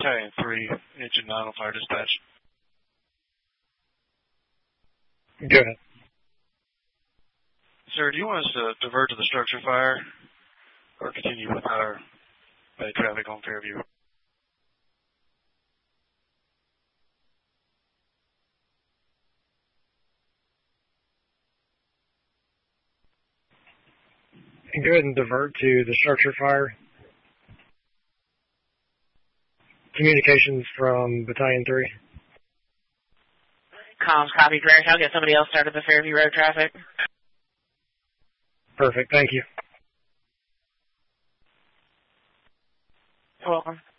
Battalion 3, Engine 9 on fire dispatch. Go ahead. Sir, do you want us to divert to the structure fire or continue with our bad traffic on Fairview? Go ahead and divert to the structure fire. Communications from Battalion 3. Comms copy, Prairie. I'll get somebody else started the Fairview Road traffic. Perfect, thank you. You're welcome.